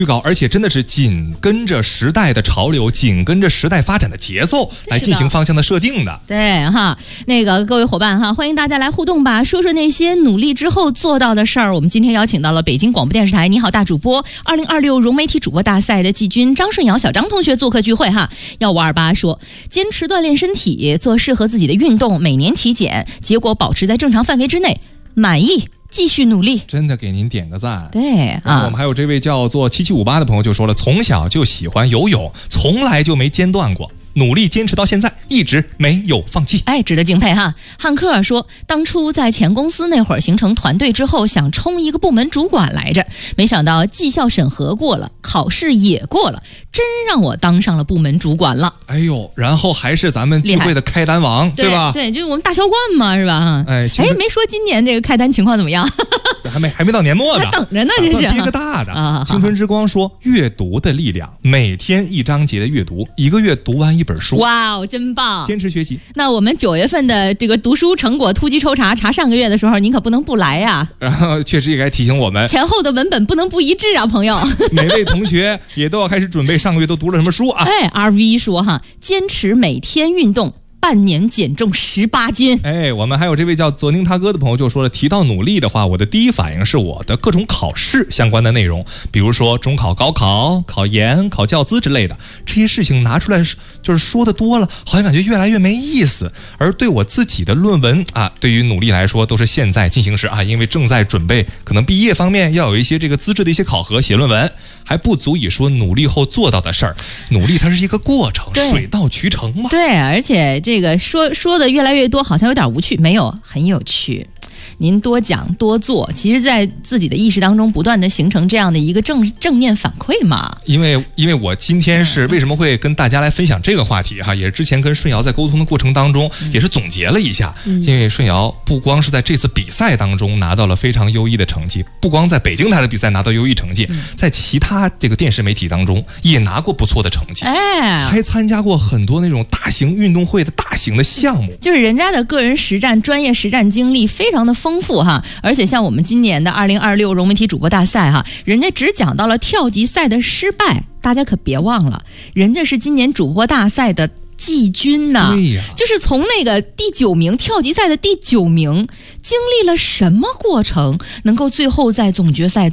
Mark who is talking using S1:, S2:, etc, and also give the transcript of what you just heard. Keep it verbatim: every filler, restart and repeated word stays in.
S1: 预告，而且真的是紧跟着时代的潮流，紧跟着时代发展的节奏来进行方向的设定的。
S2: 对哈，那个各位伙伴哈，欢迎大家来互动吧，说说那些努力之后做到的事儿。我们今天邀请到了北京广播电视台你好大主播二零二六融媒体主播大赛的季军张顺尧小张同学做客聚会哈。幺五二八说，坚持锻炼身体，做适合自己的运动，每年体检，结果保持在正常范围之内，满意。继续努力，
S1: 真的给您点个赞。
S2: 对啊，
S1: 我们还有这位叫做七七五八的朋友就说了，从小就喜欢游泳，从来就没间断过，努力坚持到现在，一直没有放弃。
S2: 哎，值得敬佩哈。汉克尔说，当初在前公司那会儿形成团队之后，想冲一个部门主管来着，没想到绩效审核过了，考试也过了，真让我当上了部门主管了。
S1: 哎呦，然后还是咱们聚会的开单王，对吧？
S2: 对，就是我们大销冠嘛，是吧？
S1: 哎，
S2: 哎，没说今年这个开单情况怎么样？
S1: 还没还没到年末呢，
S2: 等着呢，这是
S1: 憋个大的。
S2: 啊、
S1: 青春之光说，阅读的力量，每天一章节的阅读，一个月读完一本书。
S2: 哇哦，真棒！
S1: 坚持学习。
S2: 那我们九月份的这个读书成果突击抽查，查上个月的时候，您可不能不来呀。
S1: 然后确实也该提醒我们，
S2: 前后的文本不能不一致啊，朋友。
S1: 每位同学也都要开始准备上个月都读了什么书啊。
S2: 哎 ，R V 说哈，坚持每天运动。半年减重十八斤。
S1: 哎，我们还有这位叫泽宁他哥的朋友就说了，提到努力的话，我的第一反应是我的各种考试相关的内容，比如说中考、高考、考研、考教资之类的，这些事情拿出来就是说的多了，好像感觉越来越没意思。而对我自己的论文啊，对于努力来说都是现在进行时啊，因为正在准备，可能毕业方面要有一些这个资质的一些考核，写论文还不足以说努力后做到的事儿。努力它是一个过程，水到渠成嘛。
S2: 对，而且这个说说的越来越多，好像有点无趣，没有，很有趣。您多讲多做，其实在自己的意识当中不断的形成这样的一个正正念反馈嘛。
S1: 因为因为我今天是为什么会跟大家来分享这个话题哈，也是之前跟顺尧在沟通的过程当中，也是总结了一下。嗯、因为顺尧不光是在这次比赛当中拿到了非常优异的成绩，不光在北京台的比赛拿到优异成绩，嗯、在其他这个电视媒体当中也拿过不错的成绩，
S2: 哎，
S1: 还参加过很多那种大型运动会的大型的项目，
S2: 就是人家的个人实战、专业实战经历非常的丰富哈。而且像我们今年的二零二六融媒体主播大赛哈，人家只讲到了跳级赛的失败，大家可别忘了，人家是今年主播大赛的季军呐，
S1: 对呀，
S2: 就是从那个第九名跳级赛的第九名，经历了什么过程，能够最后在总决赛